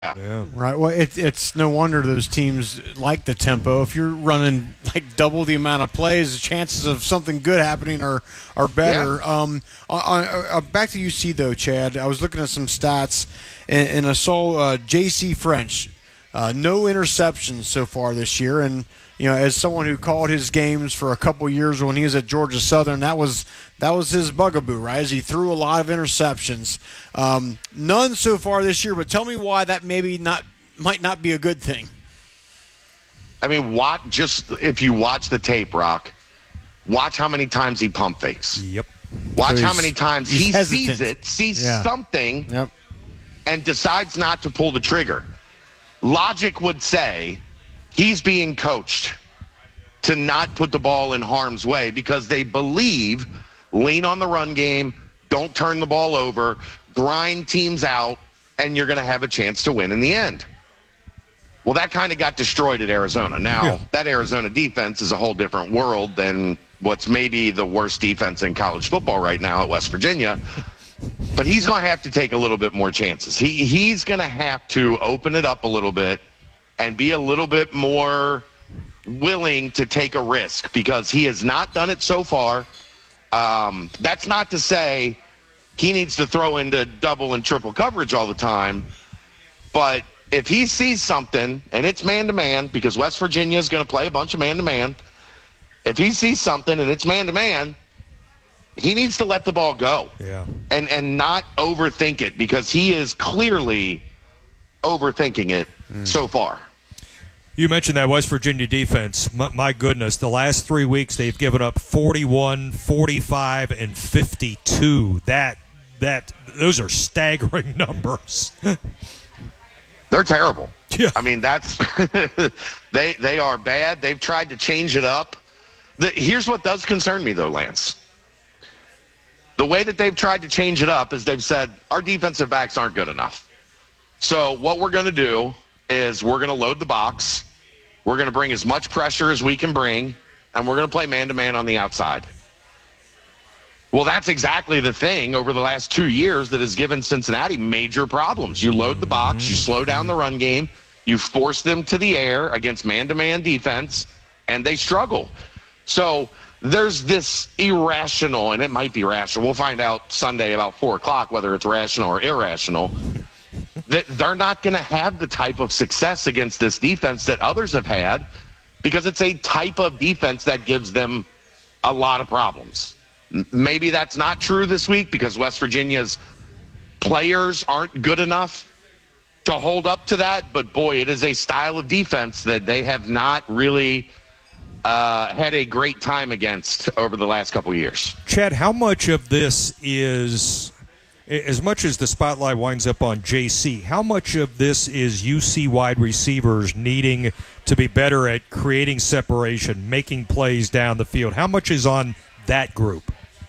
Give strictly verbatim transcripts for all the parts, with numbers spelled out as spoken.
Yeah. Right. Well, it, it's no wonder those teams like the tempo. If you're running like double the amount of plays, the chances of something good happening are are better. Yeah. Um, on, uh, back to U C though, Chad. I was looking at some stats, and, and I saw uh, J C French, uh, no interceptions so far this year, and you know, as someone who called his games for a couple years when he was at Georgia Southern, that was that was his bugaboo, right? As he threw a lot of interceptions. Um, none so far this year, but tell me why that maybe not might not be a good thing. I mean, watch just if you watch the tape, Rock, watch how many times he pump fakes. Yep. Watch So how he's- many times he's he hesitant. sees it, sees Yeah. something, Yep. and decides not to pull the trigger. Logic would say he's being coached to not put the ball in harm's way because they believe lean on the run game, don't turn the ball over, grind teams out, and you're going to have a chance to win in the end. Well, that kind of got destroyed at Arizona. Now, Yeah. that Arizona defense is a whole different world than what's maybe the worst defense in college football right now at West Virginia. But he's going to have to take a little bit more chances. He He's going to have to open it up a little bit and be a little bit more willing to take a risk because he has not done it so far. Um, that's not to say he needs to throw into double and triple coverage all the time. But if he sees something, and it's man-to-man, because West Virginia is going to play a bunch of man-to-man, if he sees something and it's man-to-man, he needs to let the ball go. Yeah. And and not overthink it because he is clearly overthinking it Mm. so far. You mentioned that West Virginia defense. My, my goodness, the last three weeks they've given up forty-one, forty-five, and fifty-two. That that those are staggering numbers. They're terrible. Yeah. I mean, that's they they are bad. They've tried to change it up. The, here's what does concern me, though, Lance. The way that they've tried to change it up is they've said, our defensive backs aren't good enough. So what we're going to do is we're going to load the box. We're going to bring as much pressure as we can bring, and we're going to play man-to-man on the outside. Well, that's exactly the thing over the last two years that has given Cincinnati major problems. You load the box, you slow down the run game, you force them to the air against man-to-man defense, and they struggle. So there's this irrational, and it might be rational. We'll find out Sunday about four o'clock whether it's rational or irrational, that they're not going to have the type of success against this defense that others have had because it's a type of defense that gives them a lot of problems. Maybe that's not true this week because West Virginia's players aren't good enough to hold up to that. But, boy, it is a style of defense that they have not really uh, had a great time against over the last couple of years. Chad, how much of this is, as much as the spotlight winds up on J C, how much of this is U C wide receivers needing to be better at creating separation, making plays down the field? How much is on that group?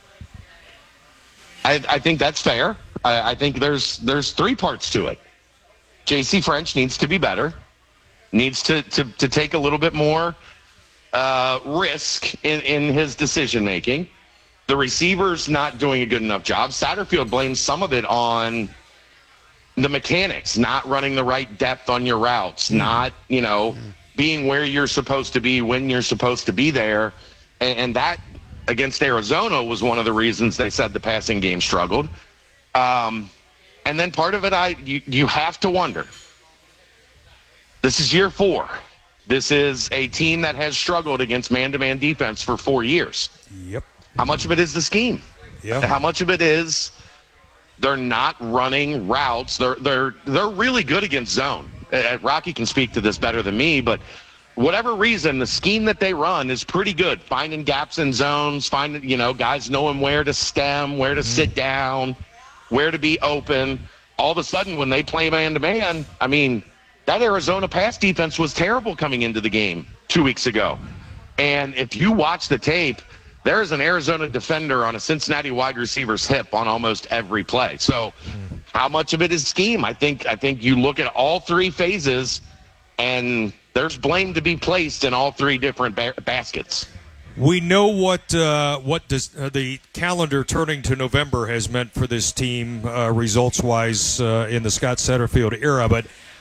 I, I think that's fair. I, I think there's there's three parts to it. J C French needs to be better, needs to, to, to take a little bit more uh, risk in, in his decision-making. The receiver's not doing a good enough job. Satterfield blames some of it on the mechanics, not running the right depth on your routes, mm. not, you know, being where you're supposed to be when you're supposed to be there. And, and that, against Arizona, was one of the reasons they said the passing game struggled. Um, and then part of it, I you, you have to wonder. This is year four. This is a team that has struggled against man-to-man defense for four years. Yep. How much of it is the scheme? Yeah. How much of it is they're not running routes? They're they're they're really good against zone. Uh, Rocky can speak to this better than me, but whatever reason, the scheme that they run is pretty good. Finding gaps in zones, finding, you know, guys knowing where to stem, where to mm-hmm. sit down, where to be open. All of a sudden, when they play man-to-man, I mean, that Arizona pass defense was terrible coming into the game two weeks ago. And if you watch the tape, there is an Arizona defender on a Cincinnati wide receiver's hip on almost every play. So how much of it is scheme? I think I think you look at all three phases, and there's blame to be placed in all three different ba- baskets. We know what uh, what does, uh, the calendar turning to November has meant for this team uh, results-wise uh, in the Scott Satterfield era, but